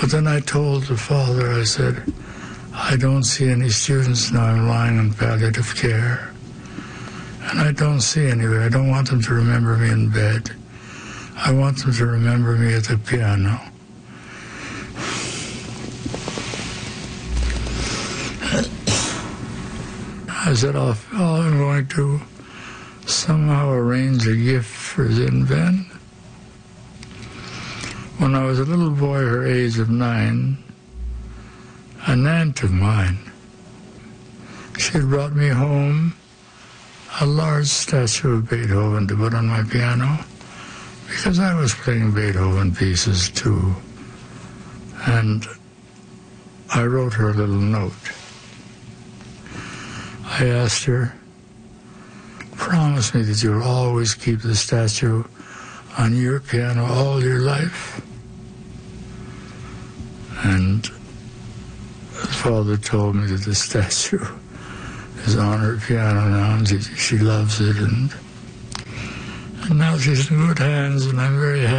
But then I told the father, I said, I don't see any students now. I'm lying in palliative care. And I don't see anybody. I don't want them to remember me in bed. I want them to remember me at the piano. I said, I'm going to somehow arrange a gift for Zinven. When I was a little boy, her age of 9, a aunt of mine, she had brought me home a large statue of Beethoven to put on my piano, because I was playing Beethoven pieces too. And I wrote her a little note. I asked her, promise me that you'll always keep the statue on your piano all your life. And the father told me that the statue is on her piano now, and she loves it, and now she's in good hands, and I'm very happy.